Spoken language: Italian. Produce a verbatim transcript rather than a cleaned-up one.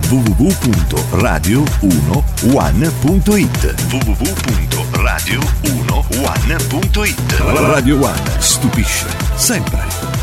w w w punto radio uno one punto it. w w w punto radio uno one punto it. Radio One stupisce sempre.